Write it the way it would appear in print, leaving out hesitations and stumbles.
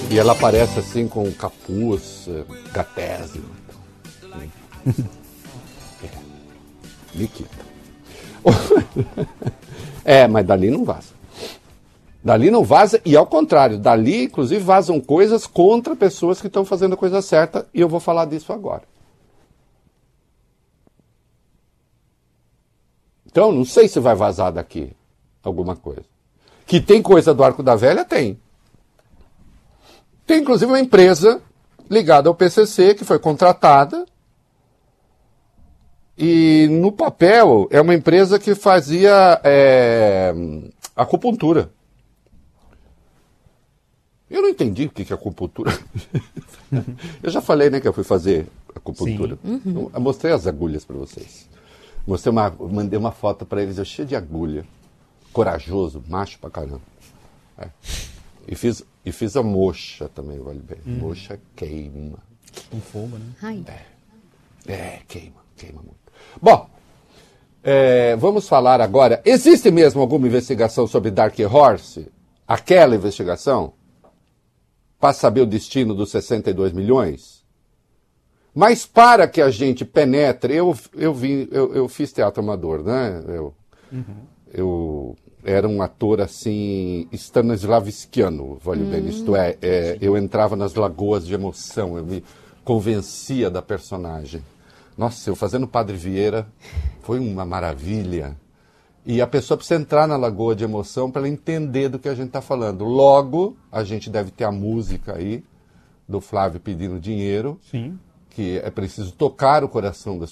E ela aparece assim com um capuz, gatésimo. Nikita. Mas dali não vaza. Dali não vaza, e ao contrário, dali inclusive vazam coisas contra pessoas que estão fazendo a coisa certa, e eu vou falar disso agora. Então, não sei se vai vazar daqui alguma coisa. Que tem coisa do Arco da Velha, tem. Tem inclusive uma empresa ligada ao PCC que foi contratada, e no papel é uma empresa que fazia acupuntura. Eu não entendi o que é acupuntura. Eu já falei, né, que eu fui fazer acupuntura. Uhum. Eu mostrei as agulhas para vocês. Mandei uma foto para eles, eu cheio de agulha. Corajoso, macho pra caramba. E fiz a moxa também, vale bem. Moxa queima. Com fogo, né? Ai. Queima muito. Bom, vamos falar agora. Existe mesmo alguma investigação sobre Dark Horse? Aquela investigação? Para saber o destino dos 62 milhões? Mas para que a gente penetre, eu fiz teatro amador, né? Eu era um ator assim, stanislavskiano, vale bem. Isto é, eu entrava nas lagoas de emoção, eu me convencia da personagem. Nossa, eu fazendo Padre Vieira foi uma maravilha. E a pessoa precisa entrar na lagoa de emoção para ela entender do que a gente está falando. Logo, a gente deve ter a música aí, do Flávio pedindo dinheiro. Sim. Que é preciso tocar o coração das